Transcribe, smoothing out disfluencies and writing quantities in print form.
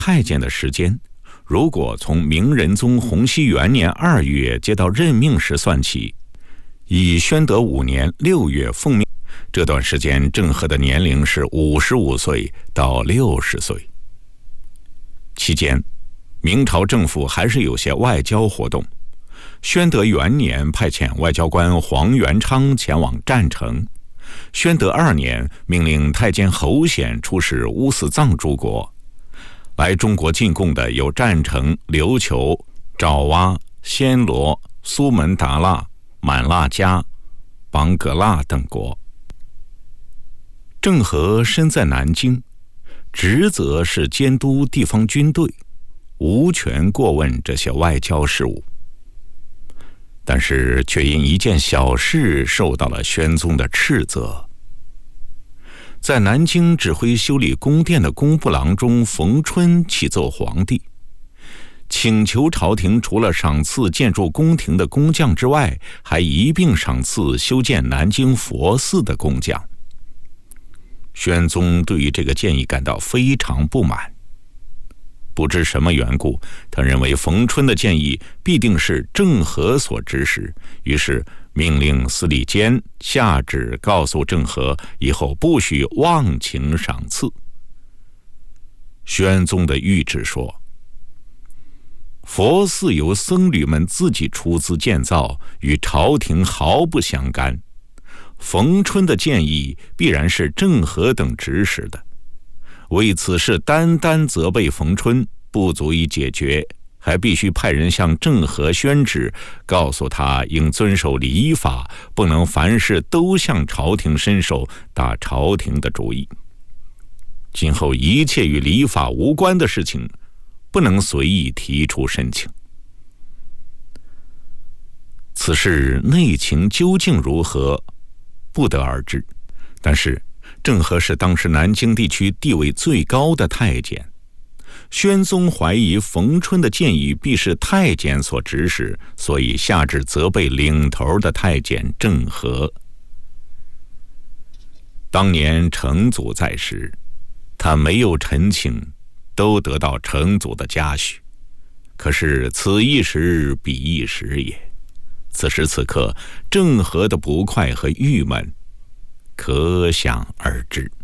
太监的时间，如果从明仁宗洪熙元年2月接到任命时算起，以宣德5年6月奉命，这段时间郑和的年龄是55岁到60岁。期间，明朝政府还是有些外交活动。宣德元年派遣外交官黄元昌前往占城，宣德2年命令太监侯显出使乌斯藏诸国。来中国进贡的有占城、琉球、爪哇、暹罗、苏门答腊、满腊加、邦格腊等国。郑和身在南京，职责是监督地方军队，无权过问这些外交事务。但是却因一件小事受到了宣宗的斥责。在南京指挥修理宫殿的工部郎中冯春启奏皇帝，请求朝廷除了赏赐建筑宫廷的工匠之外，还一并赏赐修建南京佛寺的工匠。宣宗对于这个建议感到非常不满，不知什么缘故，他认为冯春的建议必定是郑和所指使，于是命令司礼监下旨告诉郑和，以后不许妄请赏赐。宣宗的谕旨说，佛寺由僧侣们自己出资建造，与朝廷毫不相干。冯春的建议必然是郑和等指使的，为此事单单责备冯春不足以解决，还必须派人向郑和宣旨，告诉他应遵守礼法，不能凡事都向朝廷伸手，打朝廷的主意。今后一切与礼法无关的事情，不能随意提出申请。此事内情究竟如何，不得而知。但是郑和是当时南京地区地位最高的太监，宣宗怀疑冯春的建议必是太监所指使，所以下旨责备领头的太监郑和。当年成祖在时，他没有陈请，都得到成祖的嘉许。可是此一时彼一时也，此时此刻郑和的不快和郁闷可想而知。